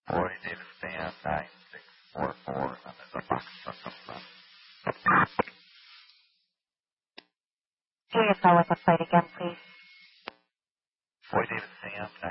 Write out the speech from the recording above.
Boy, David Sam, 9644, and then there's a box truck up front. Can you spell with the plate again, please? Boy, David Sam,